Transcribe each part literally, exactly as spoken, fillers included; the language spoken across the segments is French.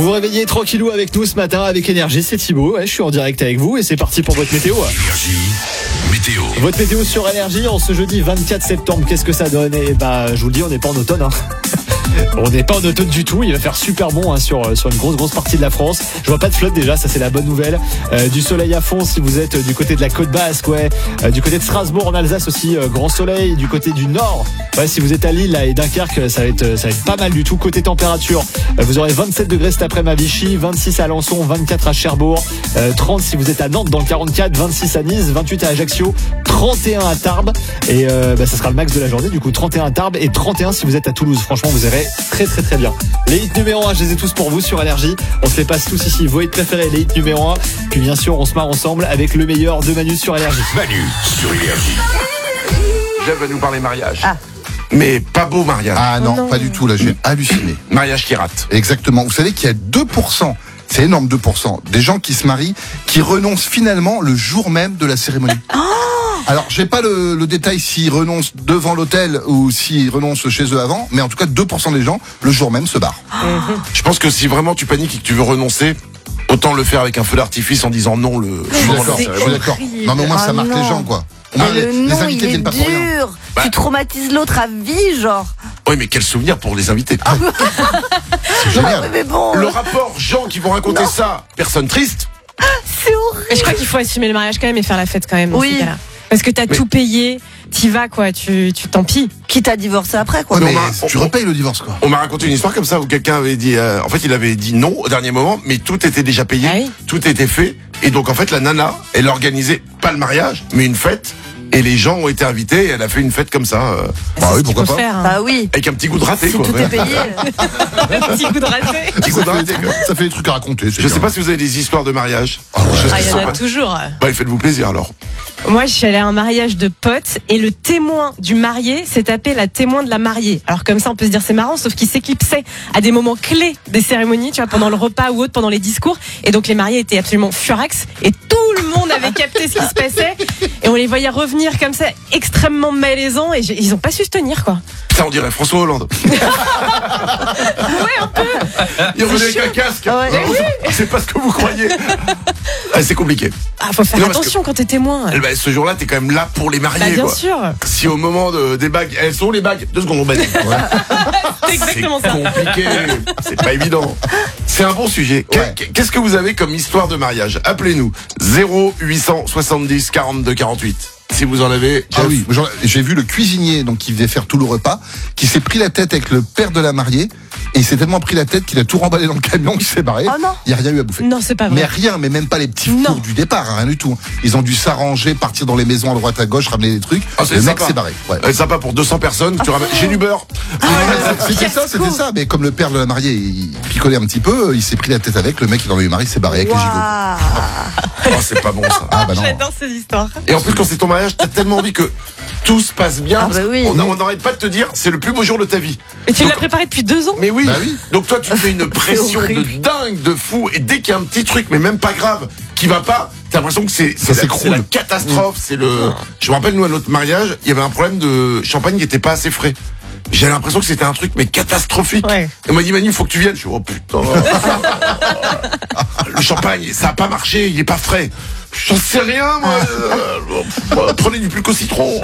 Vous vous réveillez tranquillou avec nous ce matin avec Énergie, c'est Thibaut, ouais, je suis en direct avec vous et c'est parti pour votre météo. Énergie, météo. Votre météo sur Énergie en ce jeudi vingt-quatre septembre, qu'est-ce que ça donne? Et bah je vous le dis, on n'est pas en automne hein. On n'est pas en automne du tout, il va faire super bon hein, sur, sur une grosse grosse partie de la France. Je vois pas de flotte déjà, ça c'est la bonne nouvelle. euh, Du soleil à fond si vous êtes du côté de la côte basque, ouais. euh, Du côté de Strasbourg en Alsace aussi, euh, grand soleil. Du côté du nord, ouais, si vous êtes à Lille là, et Dunkerque, ça va, être, ça va être pas mal du tout. Côté température, euh, vous aurez vingt-sept degrés cet après-midi à Vichy, vingt-six à Alençon, vingt-quatre à Cherbourg, euh, trente si vous êtes à Nantes dans le quarante-quatre, vingt-six à Nice, vingt-huit à Ajaccio, trente et un à Tarbes. Et euh, bah, ça sera le max de la journée, du coup trente et un à Tarbes et trente et un si vous êtes à Toulouse. Franchement vous irez très très très bien. Les hits numéro un, je les ai tous pour vous sur Énergie. On se les passe tous ici, vos hits préférés, les hits numéro un. Puis bien sûr on se marre ensemble avec le meilleur de Manu sur Énergie. Manu sur Énergie. Jeff va nous parler mariage. Ah. Mais pas beau mariage. Ah non, non. pas du tout, là j'ai halluciné. Mariage qui rate. Exactement, vous savez qu'il y a deux pour cent, c'est énorme, deux pour cent des gens qui se marient, qui renoncent finalement le jour même de la cérémonie. Alors, j'ai pas le, le détail s'ils renoncent devant l'hôtel ou s'ils renoncent chez eux avant, mais en tout cas, deux pour cent des gens, le jour même, se barrent. Je pense que si vraiment tu paniques et que tu veux renoncer, autant le faire avec un feu d'artifice en disant non le. Je suis d'accord, c'est je suis d'accord. horrible. Non, mais au moins, ça Ah marque non. les gens, quoi. Au moins, Mais les, le les nom, invités il est viennent pas pour rien. dur. Bah. Tu traumatises l'autre à vie, genre. Oui, mais quel souvenir pour les invités. C'est génial. Ouais, mais bon, Le euh, rapport gens qui vont raconter ça, personne triste. c'est horrible. Mais je crois qu'il faut assumer le mariage quand même et faire la fête quand même dans Oui. ces cas-là. Parce que t'as Mais- tout payé, t'y vas quoi, tu tu tant pis. Quitte à divorcer après, quoi. Ouais, mais on m'a- tu on- repayes le divorce, quoi. On m'a raconté une histoire comme ça où quelqu'un avait dit, euh, en fait, il avait dit non au dernier moment, mais tout était déjà payé, Ah oui. tout était fait, et donc en fait, la nana, elle organisait pas le mariage, mais une fête, et les gens ont été invités, et elle a fait une fête comme ça, euh, Bah C'est oui, ce qu'il pourquoi faut pas. faire, hein. Bah oui. avec un petit goût de raté, Si quoi. tout est payé. Un petit coup de raté. Petit goût de Ça raté, fait, quoi. ça fait des trucs à raconter. c'est Je sais bien. pas si vous avez des histoires de mariage. Ah ouais. Des choses Ah, qui il y sont en a pas- toujours. Bah, faites-vous plaisir alors. Moi, je suis allée à un mariage de potes et le témoin du marié s'est tapé la témoin de la mariée. Alors comme ça, on peut se dire c'est marrant, sauf qu'il s'éclipsait à des moments clés des cérémonies, tu vois, pendant le repas ou autre, pendant les discours. Et donc les mariés étaient absolument furax et tout le monde avait capté ce qui se passait. Et on les voyait revenir comme ça, extrêmement malaisants et j'ai- ils ont pas su se tenir, quoi. Ça, on dirait François Hollande. Ouais, un peu. Il revenait avec un casque. Ah ouais. Ah, c'est pas ce que vous croyez. Ah, c'est compliqué. Ah, faut faire Non, parce attention quand t'es témoin. Eh ben, ce jour-là, t'es quand même là pour les mariés, Bah, bien quoi. sûr. Si au moment de, des bagues, elles sont où les bagues? Deux secondes, on baisse. C'est exactement c'est ça. compliqué, c'est pas évident. C'est un bon sujet. Ouais. Qu'est- Qu'est-ce que vous avez comme histoire de mariage? Appelez-nous zéro huit cent soixante-dix quarante-deux quarante-huit. Si vous en avez. Ah oui, genre, j'ai vu le cuisinier donc qui devait faire tout le repas, qui s'est pris la tête avec le père de la mariée, et il s'est tellement pris la tête qu'il a tout remballé dans le camion, qu'il s'est barré. Oh non. Il n'y a rien eu à bouffer. Non, c'est pas Mais vrai. rien, mais même pas les petits Non. fours du départ, hein, rien du tout. Ils ont dû s'arranger, partir dans les maisons à droite à gauche, ramener des trucs. Ah, c'est le mec sympa. s'est barré. Ouais. Euh, sympa pour deux cents personnes. Tu ramènes. J'ai du beurre. C'était ça, c'était ça. Mais comme le père de la mariée, il picolait un petit peu, il s'est pris la tête avec. Le mec, il en a eu marre, il s'est barré avec les gigots. Waouh. Oh, c'est pas bon ça. Ah bah non. J'adore ces histoires. Et en plus, quand c'est ton mariage, t'as tellement envie que tout se passe bien. Ah bah oui. On on n'arrête pas de te dire, c'est le plus beau jour de ta vie. Mais tu Donc- l'as préparé depuis deux ans. Mais oui. Bah oui. Donc toi, tu fais une pression de horrible. dingue, de fou, et dès qu'il y a un petit truc, mais même pas grave, qui va pas, t'as l'impression que c'est c'est la, s'écroule. c'est la catastrophe. C'est le. Je me rappelle, nous à notre mariage, il y avait un problème de champagne qui était pas assez frais. J'ai l'impression que c'était un truc mais catastrophique. Ouais. Et on m'a dit Manu, il faut que tu viennes. Je suis oh putain. Le champagne, ça a pas marché, il est pas frais. J'en sais rien, moi. Euh, prenez du plus qu'au citron.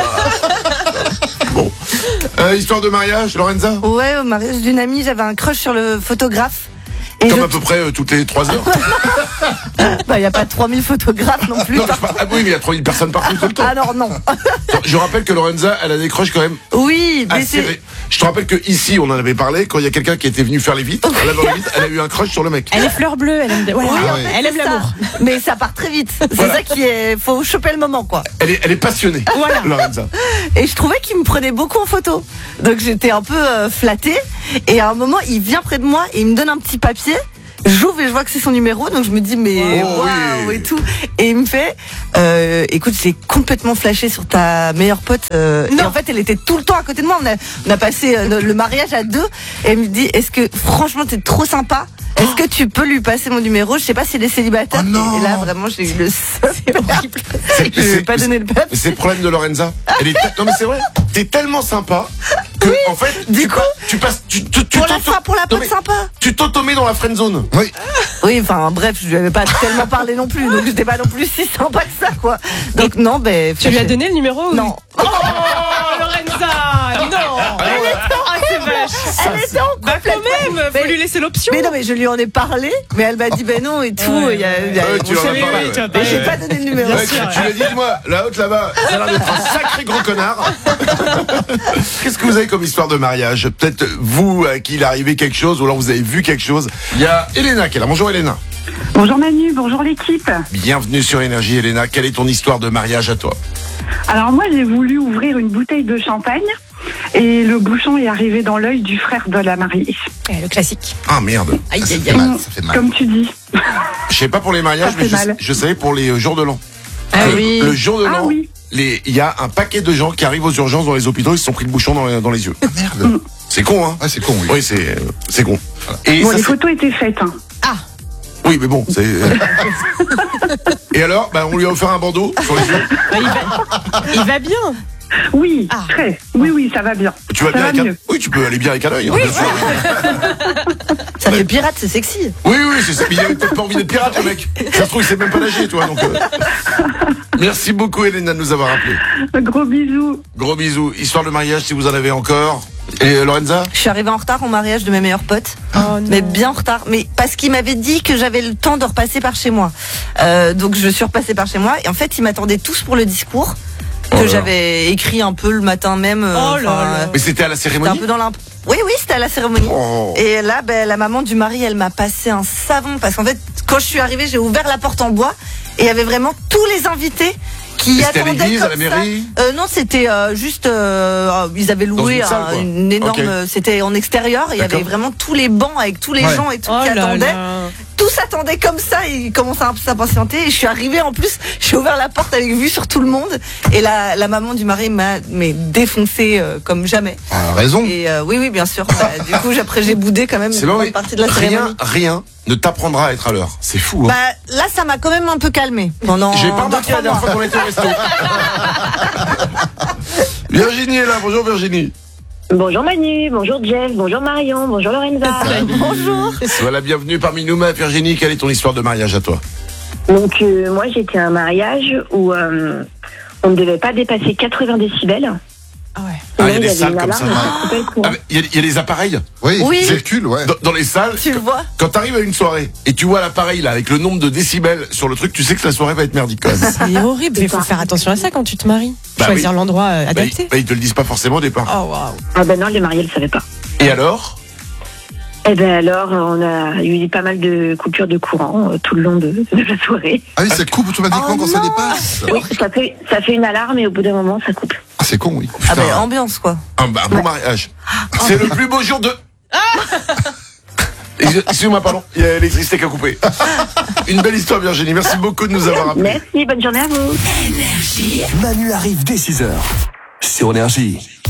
Bon. Euh, histoire de mariage, Lorenza. Ouais, au mariage d'une amie, j'avais un crush sur le photographe. Et Comme je- à peu près euh, toutes les trois heures. Bah, il n'y a pas trois mille photographes non plus. Non, je parle- ah oui, mais il y a trois mille personnes partout tout le temps. Alors non. Je rappelle que Lorenza, elle a des crushs quand même Oui, mais assez. c'est... ré- Je te rappelle que ici, on en avait parlé, quand il y a quelqu'un qui était venu faire les vitres, elle, avait les vitres, elle a eu un crush sur le mec. Elle est fleur bleue, elle aime, voilà, Oui, Ah en ouais. fait, elle aime c'est ça. l'amour. Mais ça part très vite. C'est Voilà. ça qui est... Faut choper le moment, quoi. Elle est, elle est passionnée, Voilà. Lorenza. Et je trouvais qu'il me prenait beaucoup en photo. Donc j'étais un peu euh, flattée. Et à un moment, il vient près de moi et il me donne un petit papier. J'ouvre et je vois que c'est son numéro, donc je me dis mais Oh, waouh oui. et tout. Et il me fait, euh, écoute, j'ai complètement flashé sur ta meilleure pote. Euh, et Non. en fait, elle était tout le temps à côté de moi. On a, on a passé euh, le mariage à deux. Et elle me dit, est-ce que franchement t'es trop sympa? Est-ce que tu peux lui passer mon numéro? Je sais pas s'il est célibataire. Oh non. Et là, vraiment, j'ai eu le seum. C'est horrible. Je vais pas donner le papier. Mais c'est le problème de Lorenza. Elle est te- Non mais c'est vrai, t'es tellement sympa que en fait, Du tu, coup, pas- tu passes, tu, tu, tu Pour la t'auto- fin, pour la Non, pote mais sympa. tu t'automets dans la friend zone. Oui. Oui, enfin bref, je lui avais pas tellement parlé non plus, donc j'étais pas non plus si sympa que ça, quoi. Donc non, ben. Tu lui as donné le numéro ou- Non. Oh, Lorenza Non Ah, c'est vache Elle était en Bah quand même, faut Mais- lui laisser l'option. Mais non, mais je lui en ai parlé, mais elle m'a dit ben non et tout. Ouais, il y a, il y a- ouais, tu on en as savait- parlé, oui, ouais. tu as Mais parlé. j'ai pas donné le numéro. Ouais, tu, tu l'as dit, dis-moi, la haute là-bas, ça a l'air d'être un sacré gros connard. Qu'est-ce que vous avez comme histoire de mariage? Peut-être vous, à qui il est arrivé quelque chose, ou alors vous avez vu quelque chose. Il y a Elena qui est là. Bonjour Elena. Bonjour Manu, bonjour l'équipe. Bienvenue sur Énergie Elena. Quelle est ton histoire de mariage à toi? Alors moi j'ai voulu ouvrir une bouteille de champagne et le bouchon est arrivé dans l'œil du frère de la mariée. Eh, le classique. Ah merde. Aïe, Ça aïe, fait aïe. mal, ça fait mal. Comme tu dis. Je sais pas pour les mariages, Ça mais fait je, mal. je savais pour les euh, jours de l'an. Ah Le- oui. Le jour de Ah l'an, oui. les- il y a un paquet de gens qui arrivent aux urgences dans les hôpitaux, ils se sont pris le bouchon dans les, dans les yeux. Ah, merde. C'est con, hein? Ah, c'est con, oui. Oui, c'est euh, c'est con. Et Bon, ça, les c'est- photos étaient faites. Hein. oui, mais bon, c'est. euh. Et alors, bah, on lui a offert un bandeau sur les yeux. Bah, il, va... il va bien. Oui, Ah. très. Oui, oui, ça va bien. Tu vas Ça bien va avec un... mieux. Oui, tu peux aller bien avec un œil. hein, bien sûr. Ça fait pirate, c'est sexy. Oui, oui, c'est ça. Mais il avait peut-être pas envie d'être pirate, le mec. Ça se trouve, il sait même pas nager, toi. Donc, euh. Merci beaucoup, Elena, de nous avoir appelé. Gros bisous. Gros bisous. Histoire de mariage, si vous en avez encore. Et euh, Lorenza? Je suis arrivée en retard au mariage de mes meilleurs potes. Oh non. Mais bien en retard, mais parce qu'il m'avait dit que j'avais le temps de repasser par chez moi. Euh, donc je suis repassée par chez moi et en fait ils m'attendaient tous pour le discours que Oh là. j'avais écrit un peu le matin même. euh, Oh là enfin, là. euh, Mais c'était à la C'était un cérémonie? peu dans l'imp. Oui, oui, c'était à la cérémonie. Oh. Et là, ben, la maman du mari, elle m'a passé un savon parce qu'en fait, quand je suis arrivée, j'ai ouvert la porte en bois et il y avait vraiment tous les invités qui Et c'était à attendaient l'église, comme à la ça. mairie? Euh, non, c'était euh, juste, euh, ils avaient Dans loué une salle, un- quoi. une énorme, Ok. c'était en extérieur. Et il y avait D'accord. vraiment tous les bancs avec tous les Ouais. gens et tout Oh qui là attendaient. là. Tous attendaient comme ça et ils commençaient un peu s'impatienter. Et je suis arrivée en plus, j'ai ouvert la porte avec vue sur tout le monde. Et la, la maman du mari m'a mais défoncé euh, comme jamais. Ah, raison. Et euh, oui, oui, bien sûr. Bah, du coup, après, j'ai boudé quand même C'est une bon, grande mais partie de la cérémonie. rien, rien ne t'apprendra à être à l'heure. C'est fou, hein. Bah, là, ça m'a quand même un peu calmé pendant. J'ai pas deux, remarqué trois la dernière mois. fois qu'on était au resto. Virginie est là. Bonjour, Virginie. Bonjour Manu, bonjour Jeff, bonjour Marion, bonjour Lorenza. Bonjour. Sois la bienvenue parmi nous, ma Virginie. Quelle est ton histoire de mariage à toi? Donc euh, moi j'étais à un mariage où euh, on ne devait pas dépasser quatre-vingts décibels. Ah ouais. Ah, il y a Sinon, des avait salles une comme ça. alarme qui coupait le courant. Ah, mais Il y, a- il y a des appareils Oui, Oui. circule, ouais. dans, dans les salles. Tu le vois. Quand t'arrives à une soirée et tu vois l'appareil là avec le nombre de décibels sur le truc, tu sais que la soirée va être merdique quand même. C'est horrible, il faut faire attention à ça quand tu te maries. Bah Choisir oui. l'endroit euh, Bah, adapté. ils, bah, ils te le disent pas forcément au départ. Oh waouh. Ah ben non, le marié ne le savait pas. Et alors? Et ben alors on a eu pas mal de coupures de courant euh, tout le long de, de la soirée. Ah oui, ça coupe automatiquement Oh quand ça non. dépasse. Oui, ça fait, ça fait une alarme et au bout d'un moment ça coupe. Ah, c'est con, oui. Ah, Putain. bah, ambiance, quoi. Un, bah, un bon mariage. C'est le plus beau jour de... Excusez-moi, pardon, il y a l'électricité qui a coupé. Une belle histoire, Virginie. Merci beaucoup de nous avoir appelés. Merci, bonne journée à vous. Manu arrive dès six heures sur Énergie.